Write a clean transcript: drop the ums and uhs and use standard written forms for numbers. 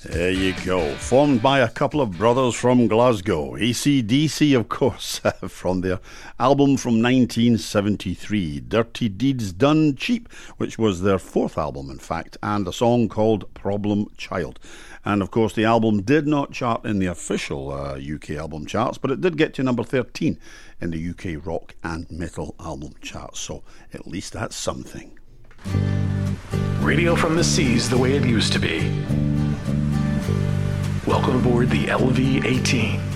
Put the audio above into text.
There you go. Formed by a couple of brothers from Glasgow. AC/DC, of course, from their album from 1973, Dirty Deeds Done Cheap, which was their fourth album, in fact, and a song called Problem Child. And, of course, the album did not chart in the official UK album charts, but it did get to number 13 in the UK rock and metal album charts. So at least that's something. Radio from the seas the way it used to be. Welcome aboard the LV-18.